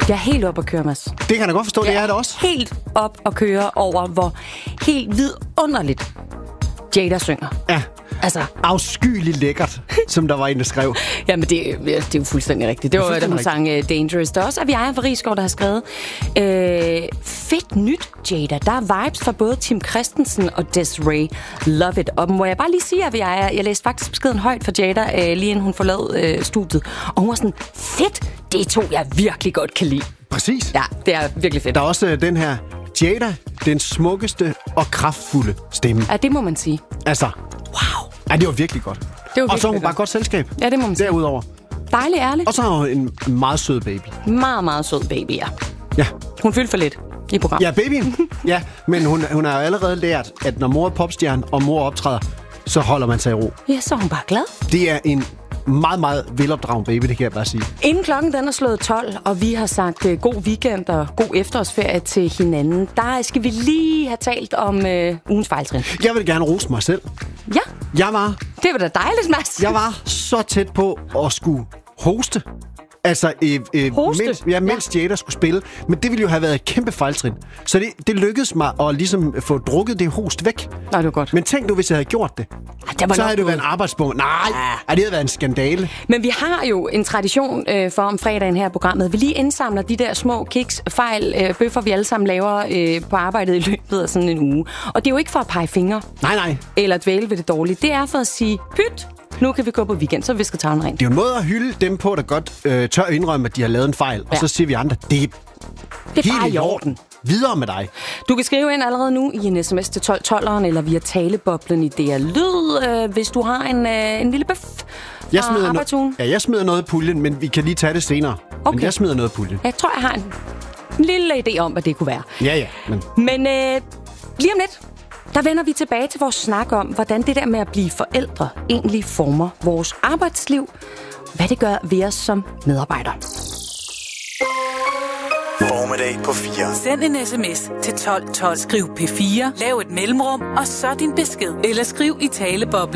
Jeg er helt op at køre, Mads. Det kan jeg godt forstå, det er det også. Helt op at køre over, hvor helt vidunderligt Jada synger. Ja. Altså, afskyeligt lækkert, som der var en, der skrev. Jamen, det er jo fuldstændig rigtigt. Det var, da hun sang Dangerous. Der er også Aviaja fra Risgaard, der har skrevet fedt nyt, Jada. Der er vibes fra både Tim Christensen og Desiree. Love it. Og må jeg bare lige sige, Aviaja, jeg læste faktisk beskeden højt for Jada, lige inden hun forlod studiet. Og hun var sådan, fedt, det er to, jeg virkelig godt kan lide. Præcis. Ja, det er virkelig fedt. Der er også den her Jada, den smukkeste og kraftfulde stemme. Ja, det må man sige. Altså, wow. Ja, det var virkelig godt. Og så er hun bare godt selskab. Ja, det må man sige. Derudover. Dejlig ærlig. Og så har hun en meget sød baby. Meget, meget sød baby, ja. Ja. Hun fyldte for lidt i programmet. Ja, babyen. Ja, men hun har jo allerede lært, at når mor er popstjerne, og mor optræder, så holder man sig i ro. Ja, så er hun bare glad. Det er en meget, meget velopdragen baby, det kan jeg bare sige. Inden klokken den er slået 12, og vi har sagt god weekend og god efterårsferie til hinanden, der skal vi lige have talt om ugens fejltrin. Jeg vil gerne rose mig selv. Ja. Det var da dejligt, Mads. Jeg var så tæt på at skulle hoste. Altså, mens Jada skulle spille. Men det ville jo have været et kæmpe fejltrin. Så det lykkedes mig at ligesom få drukket det host væk. Nej, det var godt. Men tænk nu, hvis jeg havde gjort det. Så havde det været en arbejdsbog. Nej, det havde været en skandale. Men vi har jo en tradition for om fredagen her i programmet. Vi lige indsamler de der små kiks, fejl, bøffer, vi alle sammen laver på arbejdet i løbet af sådan en uge. Og det er jo ikke for at pege fingre. Nej. Eller dvæle ved det dårlige. Det er for at sige, pyt, nu kan vi gå på weekend, så visker tavlen rent. Det er jo en måde at hylde dem på, der godt tør indrømme, at de har lavet en fejl. Ja. Og så siger vi andre, det er bare i orden. Videre med dig. Du kan skrive ind allerede nu i en sms til 1212'eren, eller via taleboblen i DR Lyd, hvis du har en lille bøf fra arbejdsugen. Jeg smider noget i puljen, men vi kan lige tage det senere. Okay. Men jeg smider noget i puljen. Jeg tror, jeg har en lille idé om, hvad det kunne være. Ja. Men lige om lidt, der vender vi tilbage til vores snak om, hvordan det der med at blive forældre egentlig former vores arbejdsliv. Hvad det gør ved os som medarbejdere. Formiddag på 4. Send en sms til 1212. Skriv P4, lav et mellemrum, og så din besked. Eller skriv i taleboblen.